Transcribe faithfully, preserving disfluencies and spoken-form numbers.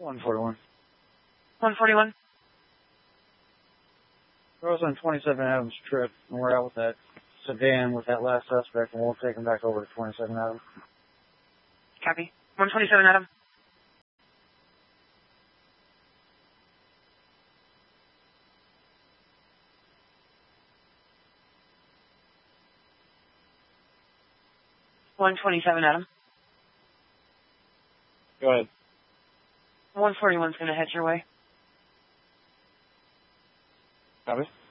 one forty-one. one forty-one. I was on twenty-seven Adams trip, and we're out with that sedan with that last suspect, and we'll take him back over to twenty-seven Adams. Copy. one twenty-seven Adam. one twenty-seven Adam. Go ahead. one forty-one's going to head your way. Copy.